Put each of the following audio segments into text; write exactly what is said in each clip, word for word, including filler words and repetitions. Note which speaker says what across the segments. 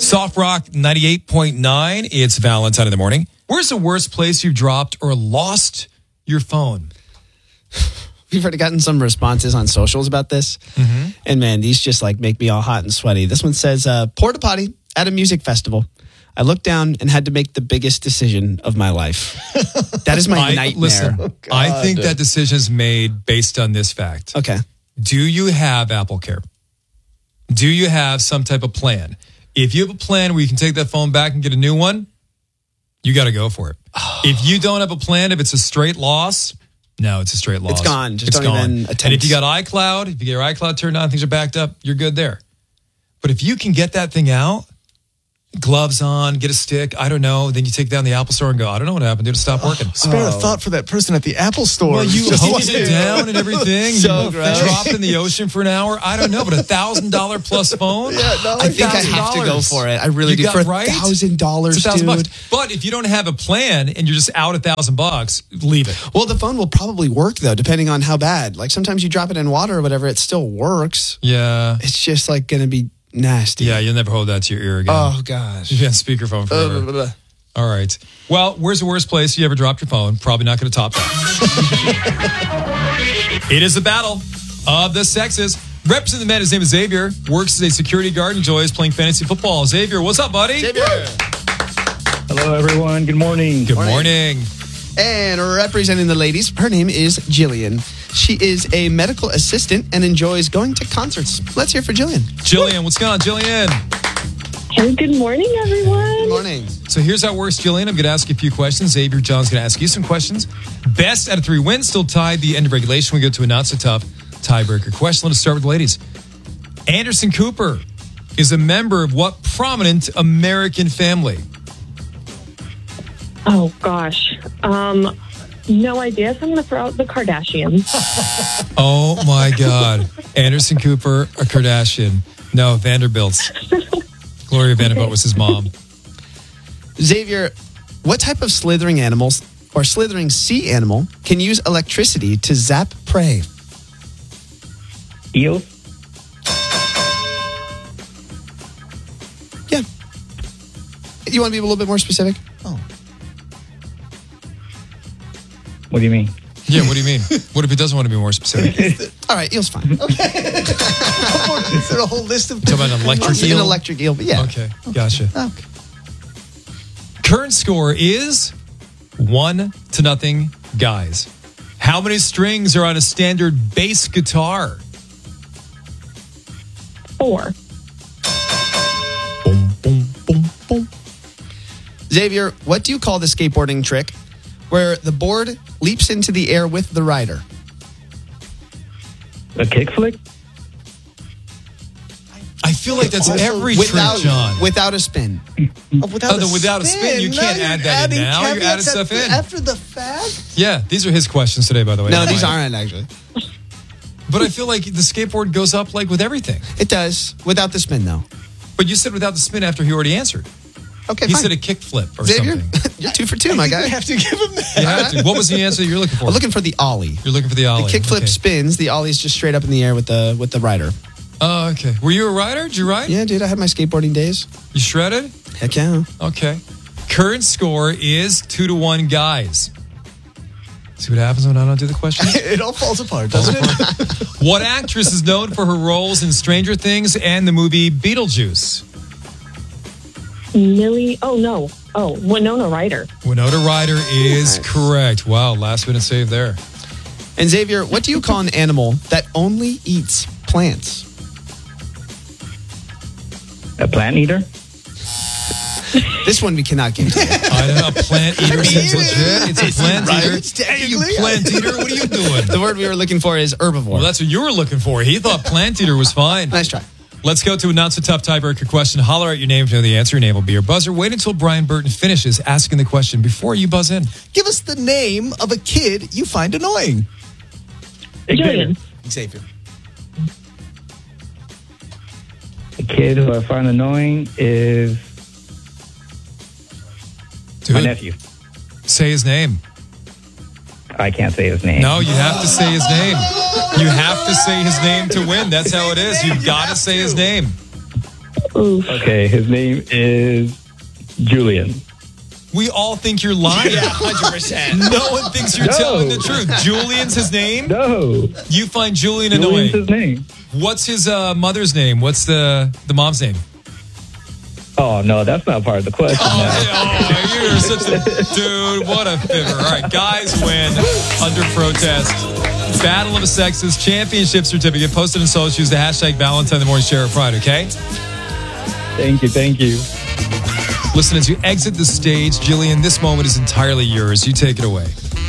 Speaker 1: Soft Rock ninety-eight point nine. It's Valentine in the morning. Where's the worst place you've dropped or lost your phone?
Speaker 2: We've already gotten some responses on socials about this. Mm-hmm. And man, these just like make me all hot and sweaty. This one says, uh, porta potty at a music festival. I looked down and had to make the biggest decision of my life. That is my
Speaker 1: I,
Speaker 2: nightmare.
Speaker 1: Listen,
Speaker 3: Oh,
Speaker 1: I think that decision is made based on this fact.
Speaker 2: Okay.
Speaker 1: Do you have Apple Care? Do you have some type of plan? If you have a plan where you can take that phone back and get a new one, you got to go for it. If you don't have a plan, if it's a straight loss, no, it's a straight loss.
Speaker 2: It's gone. Just
Speaker 1: it's
Speaker 2: don't
Speaker 1: gone.
Speaker 2: even attempt.
Speaker 1: And if you got iCloud, if you get your iCloud turned on, things are backed up, you're good there. But if you can get that thing out, gloves on, get a stick, I don't know, then you take it down the Apple Store and go, I don't know what happened, dude, it stopped working.
Speaker 3: Spare a thought for that person at the Apple Store.
Speaker 1: Well, you
Speaker 3: Just
Speaker 1: hose it down and everything.
Speaker 2: So
Speaker 1: you
Speaker 2: gross.
Speaker 1: drop it in the ocean for an hour. I don't know, but a thousand dollar plus phone.
Speaker 3: Yeah, no,
Speaker 2: I think I have to go for it. I really
Speaker 1: You
Speaker 2: do.
Speaker 1: got
Speaker 2: For a
Speaker 1: right?
Speaker 2: thousand dollars,
Speaker 1: It's a thousand
Speaker 2: dude.
Speaker 1: bucks. But if you don't have a plan and you're just out a thousand bucks, leave it.
Speaker 2: Well, the phone will probably work though, depending on how bad. Like sometimes you drop it in water or whatever, it still works.
Speaker 1: Yeah.
Speaker 2: It's just like going to be nasty.
Speaker 1: Yeah, you'll never hold that to your ear again.
Speaker 2: Oh gosh.
Speaker 1: You got speakerphone
Speaker 2: Uh,
Speaker 1: forever.
Speaker 2: blah, blah, blah.
Speaker 1: All right. Well, where's the worst place you ever dropped your phone? Probably not going to top that. It is a battle of the sexes. Representing the man, his name is Xavier. Works as a security guard. Enjoys playing fantasy football. Xavier, what's up, buddy?
Speaker 2: Xavier.
Speaker 4: Hello, everyone. Good morning.
Speaker 1: Good
Speaker 2: Morning.
Speaker 1: morning.
Speaker 2: And representing the ladies, her name is Jillian. She is a medical assistant and enjoys going to concerts. Let's hear for Jillian.
Speaker 1: Jillian, what's going on, Jillian?
Speaker 5: Hey, good morning, everyone.
Speaker 2: Good morning.
Speaker 1: So here's how it works, Jillian. I'm going to ask you a few questions. Xavier, John's going to ask you some questions. Best out of three wins, still tied. The end of regulation. We go to a not so tough tiebreaker question. Let's start with the ladies. Anderson Cooper is a member of what prominent American family?
Speaker 5: Oh, gosh. Um, no idea, so I'm going to throw out the Kardashians.
Speaker 1: Oh, my God. Anderson Cooper, a Kardashian. No, Vanderbilt's. Gloria Vanderbilt was his mom.
Speaker 2: Xavier, what type of slithering animals or slithering sea animal can use electricity to zap prey?
Speaker 4: Eels?
Speaker 2: Yeah. You want to be a little bit more specific?
Speaker 3: Oh.
Speaker 4: What do you mean?
Speaker 1: Yeah, what do you mean? What if he doesn't want to be more specific?
Speaker 2: All right, eel's fine.
Speaker 3: Is there a whole list of...
Speaker 1: Talk about an electric eel?
Speaker 2: An electric eel, but yeah.
Speaker 1: Okay, gotcha.
Speaker 2: Okay.
Speaker 1: Current score is one to nothing, guys. How many strings are on a standard bass guitar?
Speaker 5: Four.
Speaker 1: Boom, boom, boom, boom.
Speaker 2: Xavier, what do you call the skateboarding trick where the board leaps into the air with the rider?
Speaker 4: A kickflip?
Speaker 1: I feel like that's
Speaker 3: Also,
Speaker 1: every
Speaker 2: without,
Speaker 1: trick, John.
Speaker 2: Without a spin.
Speaker 3: Oh, without,
Speaker 1: Oh, the without a spin, you can't
Speaker 3: you're
Speaker 1: add that in
Speaker 3: adding
Speaker 1: now. You're adding
Speaker 3: caveats
Speaker 1: stuff
Speaker 3: at the-
Speaker 1: in.
Speaker 3: After the fact?
Speaker 1: Yeah, these are his questions today, by the way.
Speaker 2: No,
Speaker 1: not
Speaker 2: these
Speaker 1: mine.
Speaker 2: aren't actually.
Speaker 1: But I feel like the skateboard goes up like with everything.
Speaker 2: It does. Without the spin, though.
Speaker 1: But you said without the spin after he already answered.
Speaker 2: Okay,
Speaker 1: He
Speaker 2: fine.
Speaker 1: said a kickflip or
Speaker 2: Xavier,
Speaker 1: something.
Speaker 2: you're two for two, my guy.
Speaker 3: We have to give him that.
Speaker 1: You have to. What was the answer you're looking for?
Speaker 2: I'm looking for the ollie.
Speaker 1: You're looking for the ollie.
Speaker 2: The kickflip
Speaker 1: Okay.
Speaker 2: spins. The ollie's just straight up in the air with the with the rider.
Speaker 1: Oh, okay. Were you a rider? Did you ride?
Speaker 2: Yeah, dude, I had my skateboarding days.
Speaker 1: You shredded?
Speaker 2: Heck yeah.
Speaker 1: Okay. Current score is two to one, guys. See what happens when I don't do the question?
Speaker 3: It all falls apart, doesn't it?
Speaker 1: What actress is known for her roles in Stranger Things and the movie Beetlejuice?
Speaker 5: Millie. Oh, no. Oh, Winona Ryder.
Speaker 1: Winona Ryder is
Speaker 2: Nice.
Speaker 1: correct. Wow, last minute save there.
Speaker 2: And Xavier, what do you call an animal that only eats plants?
Speaker 4: A plant eater?
Speaker 2: This one we cannot give to you.
Speaker 1: I don't know. A plant eater seems legit. It's a plant
Speaker 3: right?
Speaker 1: eater.
Speaker 3: It's
Speaker 1: Hey, you
Speaker 3: technically-
Speaker 1: plant eater? What are you doing?
Speaker 2: The word we were looking for is herbivore.
Speaker 1: Well, that's what you were looking for. He thought plant eater was fine.
Speaker 2: Nice try.
Speaker 1: Let's go to a not so tough tiebreaker question. Holler out your name to know the answer. Your name will be your buzzer. Wait until Brian Burton finishes asking the question before you buzz in.
Speaker 3: Give us the name of a kid you find annoying.
Speaker 5: Jillian.
Speaker 3: Xavier.
Speaker 4: A kid who I find annoying is
Speaker 1: Do
Speaker 4: my
Speaker 1: it.
Speaker 4: nephew.
Speaker 1: Say his name.
Speaker 4: I can't say his name.
Speaker 1: No, you have to say his name. You have to say his name to win. That's how it is. You've got to say his name.
Speaker 5: Oof.
Speaker 4: Okay, his name is Julian.
Speaker 1: We all think you're lying.
Speaker 2: Yeah, one hundred percent.
Speaker 1: No one thinks you're
Speaker 4: No.
Speaker 1: telling the truth. Julian's his name?
Speaker 4: No.
Speaker 1: You find Julian
Speaker 4: Julian's
Speaker 1: annoying.
Speaker 4: his name.
Speaker 1: What's his uh, mother's name? What's the, the mom's name?
Speaker 4: Oh, no, that's not part of the question.
Speaker 1: Oh,
Speaker 4: now.
Speaker 1: oh, you're such a dude. What a fibber. All right, guys win under protest. Battle of the Sexes championship certificate posted in social. Use the hashtag Valentine the Morning Share of Pride, okay?
Speaker 4: Thank you, thank you.
Speaker 1: Listen, as you exit the stage, Jillian, this moment is entirely yours. You take it away.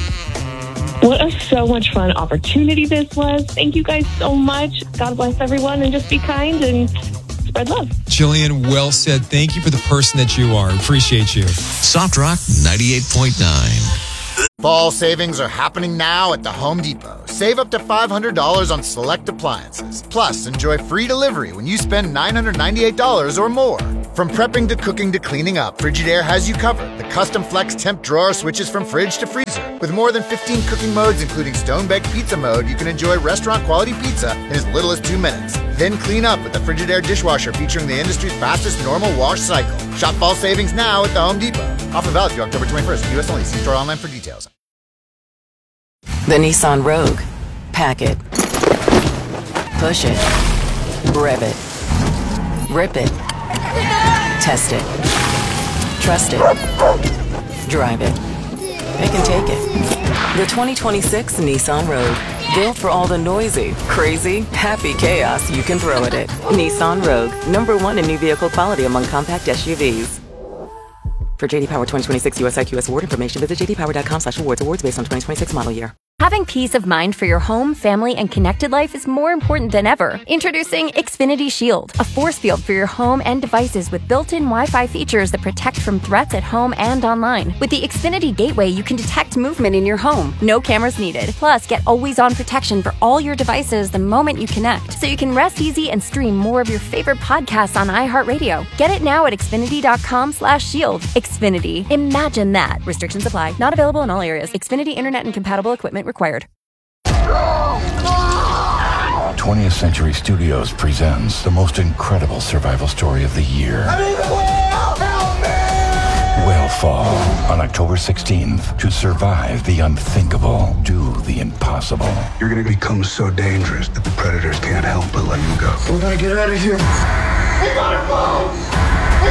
Speaker 5: What a so much fun opportunity this was. Thank you guys so much. God bless everyone and just be kind and spread love.
Speaker 1: Jillian, well said. Thank you for the person that you are. Appreciate you.
Speaker 6: Soft Rock ninety-eight point nine.
Speaker 7: Fall savings are happening now at the Home Depot. Save up to five hundred dollars on select appliances. Plus, enjoy free delivery when you spend nine hundred ninety-eight dollars or more. From prepping to cooking to cleaning up, Frigidaire has you covered. The custom flex temp drawer switches from fridge to freezer. With more than fifteen cooking modes, including stone-baked pizza mode, you can enjoy restaurant-quality pizza in as little as two minutes. Then clean up with the Frigidaire dishwasher featuring the industry's fastest normal wash cycle. Shop fall savings now at the Home Depot. Offer valid through October twenty-first. U S only. See store online for details.
Speaker 8: The Nissan Rogue. Pack it. Push it. Rev it. Rip it. Test it. Trust it. Drive it. It can take it. The twenty twenty-six Nissan Rogue. Built for all the noisy, crazy, happy chaos you can throw at it. Nissan Rogue. Number one in new vehicle quality among compact S U Vs. For J D Power twenty twenty-six U S I Q S award information, visit j d power dot com slash awards. Awards based on twenty twenty-six model year.
Speaker 9: Having peace of mind for your home, family, and connected life is more important than ever. Introducing Xfinity Shield, a force field for your home and devices with built-in Wi-Fi features that protect from threats at home and online. With the Xfinity Gateway, you can detect movement in your home. No cameras needed. Plus, get always-on protection for all your devices the moment you connect, so you can rest easy and stream more of your favorite podcasts on iHeartRadio. Get it now at xfinity.com slash shield. Xfinity. Imagine that. Restrictions apply. Not available in all areas. Xfinity Internet and compatible equipment required.
Speaker 10: twentieth Century Studios presents the most incredible survival story of the year. I'm in the whale! Help me! Whale Fall on October sixteenth. To survive the unthinkable, do the impossible.
Speaker 11: You're gonna become so dangerous that the predators can't help but let you go.
Speaker 12: We gotta get out of here.
Speaker 11: We gotta go! We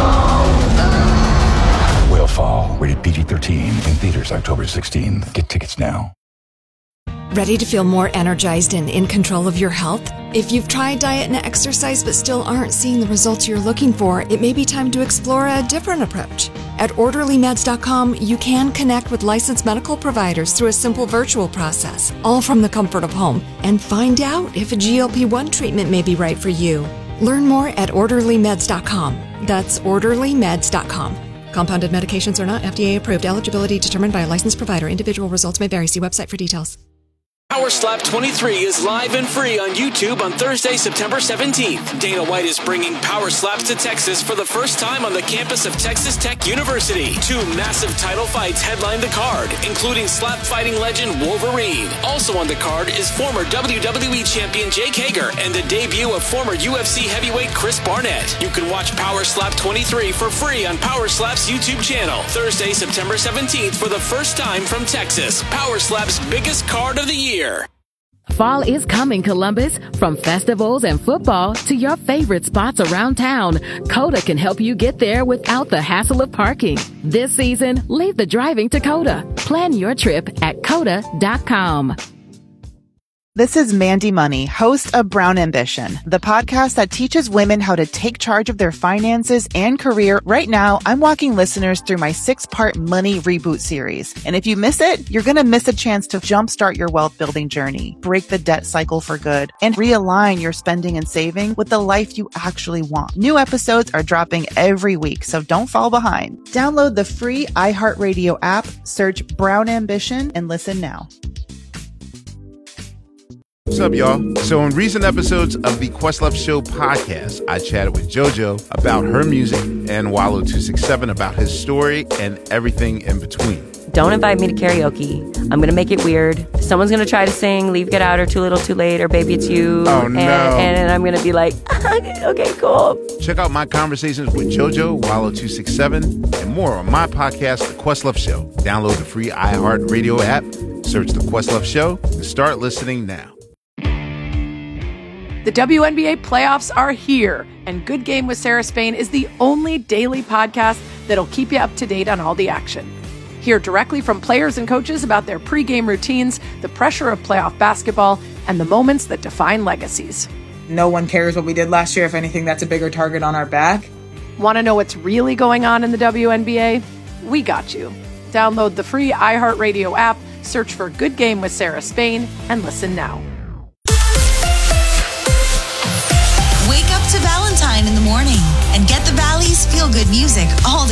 Speaker 11: gotta go!
Speaker 10: Whale Fall, rated P G thirteen, in theaters October sixteenth. Get tickets now.
Speaker 13: Ready to feel more energized and in control of your health? If you've tried diet and exercise but still aren't seeing the results you're looking for, it may be time to explore a different approach. At orderly meds dot com, you can connect with licensed medical providers through a simple virtual process, all from the comfort of home, and find out if a G L P one treatment may be right for you. Learn more at orderly meds dot com. That's orderly meds dot com. Compounded medications are not F D A approved. Eligibility determined by a licensed provider. Individual results may vary. See website for details.
Speaker 14: Power Slap twenty-three is live and free on YouTube on Thursday, September seventeenth. Dana White is bringing Power Slaps to Texas for the first time on the campus of Texas Tech University. Two massive title fights headline the card, including slap fighting legend Wolverine. Also on the card is former W W E champion Jake Hager and the debut of former U F C heavyweight Chris Barnett. You can watch Power Slap twenty-three for free on Power Slap's YouTube channel. Thursday, September seventeenth for the first time from Texas. Power Slap's biggest card of the year.
Speaker 15: Fall is coming, Columbus. From festivals and football to your favorite spots around town, Coda can help you get there without the hassle of parking. This season, leave the driving to Coda. Plan your trip at coda dot com.
Speaker 16: This is Mandy Money, host of Brown Ambition, the podcast that teaches women how to take charge of their finances and career. Right now, I'm walking listeners through my six-part Money Reboot series. And if you miss it, you're going to miss a chance to jumpstart your wealth-building journey, break the debt cycle for good, and realign your spending and saving with the life you actually want. New episodes are dropping every week, so don't fall behind. Download the free iHeartRadio app, search Brown Ambition, and listen now.
Speaker 17: What's up, y'all? So in recent episodes of the Questlove Show podcast, I chatted with JoJo about her music and Wallow two six seven about his story and everything in between.
Speaker 12: don't invite me to karaoke. I'm going to make it weird. Someone's going to try to sing Leave, Get Out, or Too Little, Too Late, or Baby It's You.
Speaker 17: Oh,
Speaker 12: and,
Speaker 17: no.
Speaker 12: And I'm going to be like, okay, cool.
Speaker 17: Check out my conversations with JoJo, Wallow two six seven, and more on my podcast, The Questlove Show. Download the free iHeartRadio app, search The Questlove Show, and start listening now.
Speaker 18: The W N B A playoffs are here, and Good Game with Sarah Spain is the only daily podcast that'll keep you up to date on all the action. Hear directly from players and coaches about their pregame routines, the pressure of playoff basketball, and the moments that define legacies.
Speaker 19: No one cares what we did last year. If anything, that's a bigger target on our back.
Speaker 18: Want to know what's really going on in the W N B A? We got you. Download the free iHeartRadio app, search for Good Game with Sarah Spain, and listen now.
Speaker 20: Wake up to Valentine in the morning and get the Valley's feel-good music all day.